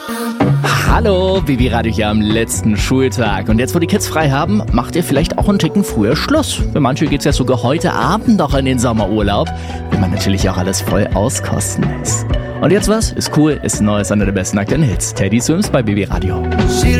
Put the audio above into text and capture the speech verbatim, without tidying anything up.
Hallo, Bibi Radio hier am letzten Schultag. Und jetzt, wo die Kids frei haben, macht ihr vielleicht auch einen Ticken früher Schluss. Für manche geht's ja sogar heute Abend noch in den Sommerurlaub, wenn man natürlich auch alles voll auskosten lässt. Und jetzt was? Ist cool, ist neu, ist einer der besten aktuellen Hits. Teddy Swims bei Bibi Radio.